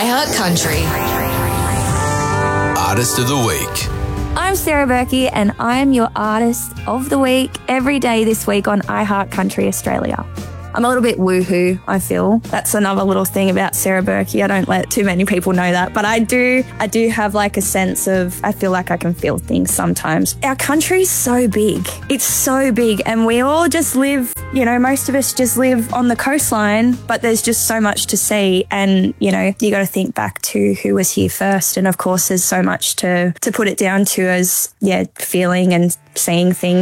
iHeart Country. Artist of the Week. I'm Sarah Berkey and I'm your Artist of the Week every day this week on iHeart Country Australia. I'm a little bit woohoo, I feel. That's another little thing about Sarah Berkey. I don't let too many people know that, but I do have like a sense of, I feel like I can feel things sometimes. Our country's so big. It's so big and we all just live, most of us just live on the coastline, but there's just so much to see and, you got to think back to who was here first. And of course, there's so much to put it down to as, feeling and seeing things.